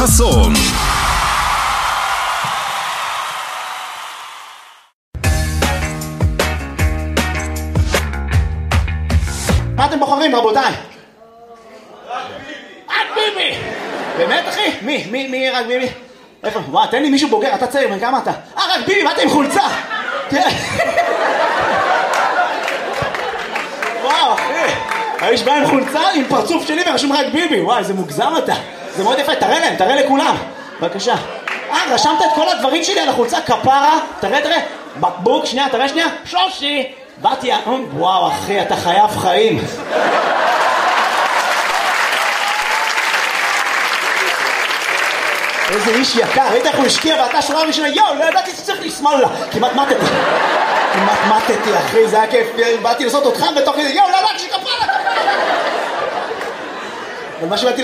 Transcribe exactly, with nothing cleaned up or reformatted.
חסון. מה אתם בוחרים, רבותיי? רק ביבי. רק ביבי! באמת, אחי? מי? מי? מי רק ביבי? איפה? וואו, תן לי מישהו בוגר, אתה צעיר, בן כמה אתה? אה, רק ביבי, באתם עם חולצה! וואו, אחי! האיש בא עם חולצה, עם פרצוף שלי ורשום רק ביבי. וואי, זה מוגזם אתה. זה מאוד יפה, תראה להם, תראה לכולם. בבקשה. אה, רשמת את כל הדברים שלי על החולצה, כפרה. תראה, תראה. בקבוק, שנייה, תראה שנייה. שושי. באתי, וואו, אחי, אתה חייב חיים. איזה איש יקר, ראית איך הוא השקיע ואתה שורה ראשונה, יואו, לא ידעתי שצריך לשמאל לה. כמעט מתתי. כמעט מתתי, אחי, זה היה כיף. באתי לעשות אותך בתוך כדי, יואו, לא ידעתי שכפרה, כפרה. אבל מה שבאתי